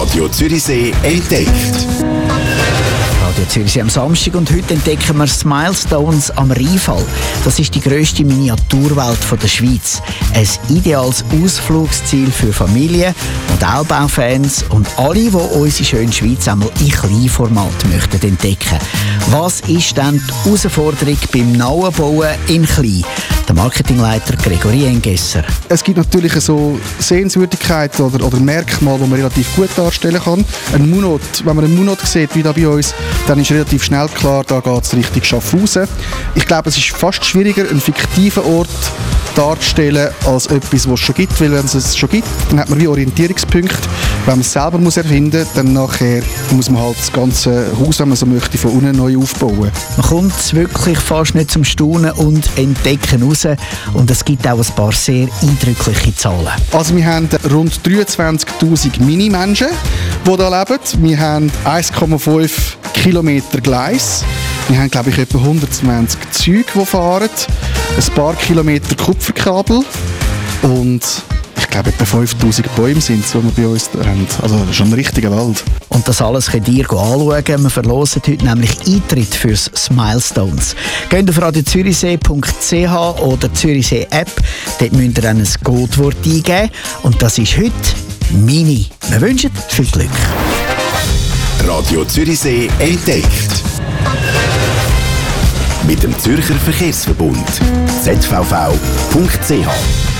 Radio Zürichsee entdeckt. Radio Zürichsee am Samstag und heute entdecken wir Smilestones am Rheinfall. Das ist die grösste Miniaturwelt der Schweiz. Ein ideales Ausflugsziel für Familien, Modellbaufans und alle, die unsere schöne Schweiz einmal in Kleinformat möchten entdecken. Was ist denn die Herausforderung beim Neubauen in Klein? Der Marketingleiter Gregory Engesser. Es gibt natürlich so Sehenswürdigkeiten oder Merkmale, die man relativ gut darstellen kann. Ein Munot, wenn man einen Munot sieht, wie da bei uns, dann ist relativ schnell klar, da geht es Richtung Schaffhausen. Ich glaube, es ist fast schwieriger, einen fiktiven Ort darzustellen, als etwas, was es schon gibt. Weil wenn es es schon gibt, dann hat man wie Orientierungspunkte. Wenn man es selber erfinden muss, dann nachher muss man halt das ganze Haus, wenn man so möchte, von unten neu aufbauen. Man kommt wirklich fast nicht zum Staunen und Entdecken raus. Und es gibt auch ein paar sehr eindrückliche Zahlen. Also wir haben rund 23'000 Mini-Menschen, die hier leben. Wir haben 1,5 Kilometer Gleis. Wir haben, glaube ich, etwa 120 Züge, die fahren. Ein paar Kilometer Kupferkabel. Und ich glaube, etwa 5000 Bäume sind es, die wir bei uns haben. Also schon ein richtiger Wald. Und das alles könnt ihr anschauen. Wir verlosen heute nämlich Eintritt fürs Smilestones. Geht auf radiozürichsee.ch oder Zürichsee App. Dort müsst ihr dann ein Codewort eingeben. Und das ist heute Mini. Wir wünschen viel Glück. Radio Zürichsee entdeckt. Mit dem Zürcher Verkehrsverbund. zvv.ch